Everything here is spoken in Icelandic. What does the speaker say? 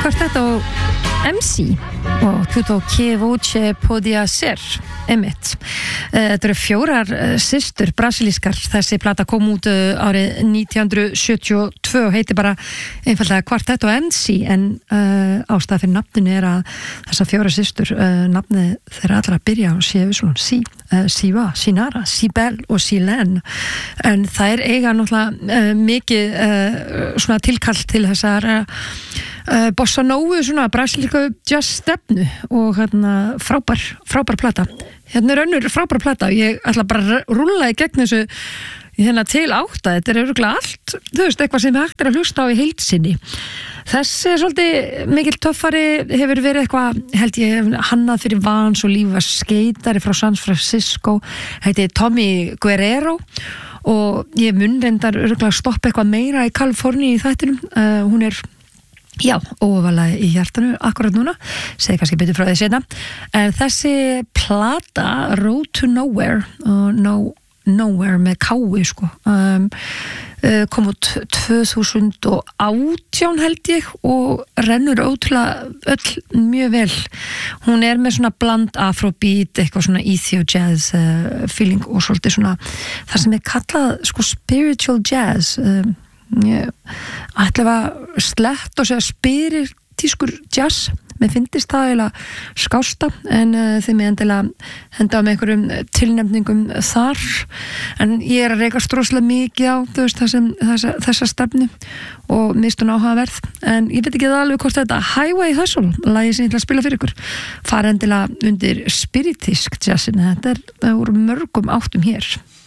Quartetto MC og tutto che voce podia ser einmitt. Þetta eru fjórar systur brasilískar. Þessi plata kom út árið 1972 og heitir bara einfaldlega Quartetto MC en ástæða fyrir nafninu er að þessar fjórar systur nafnið þeirra allra byrja á séu svona Siva, Sinara, Sibel og Silen en þær eiga náttúrulega mikið svona tilkall til þessar bossa nógu svona brasilísku jazz stefnu og hérna frábær plata. Hérna er önnur frábær plata og ég ætla bara að rúlla í gegn þessu hérna til 8, þetta er örugglega allt, þú veist, eitthvað sem hægt er að hlusta á í heild sinni. Þessi er svolítið mikil töffari, hefur verið eitthvað, held ég, hannað fyrir Vans og lífa skeitari frá San Francisco, heiti Tommy Guerrero og ég mun reyndar örugglega stoppa eitthvað meira í Kaliforníu í þættinum, hún er óvalega í hjartanu akkurat núna, segi kannski betur frá því seinna. En þessi plata Road to Nowhere og Nowhere með kái sko kom út 2018 held ég og rennur ótrúlega öll mjög vel. Hún er með svona bland afrobeat, eitthvað svona ethio jazz feeling og svolítið svona það sem er kallað sko spiritual jazz ætla að slett og segja spiritískur jazz. Mér finnst það eiginlega skásta en þeim ég endilega henda á með einhverjum tilnefningum þar en ég er að reykast rosalega mikið á þú veist þessa stefnu og mist hún áhugaverð en ég veit ekki það alveg hvort þetta Highway Hustle lagi sem ég ætla að spila fyrir ykkur fara endilega undir spiritísk jazzin þetta er úr mörgum áttum hér